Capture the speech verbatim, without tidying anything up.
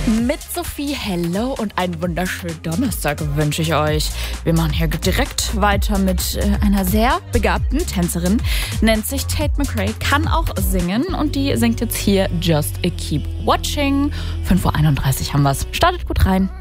Mit Sophie, hello und einen wunderschönen Donnerstag wünsche ich euch. Wir machen hier direkt weiter mit äh, einer sehr begabten Tänzerin. Nennt sich Tate McRae, kann auch singen und die singt jetzt hier Just a Keep Watching. fünf Uhr einunddreißig haben wir's. Startet gut rein.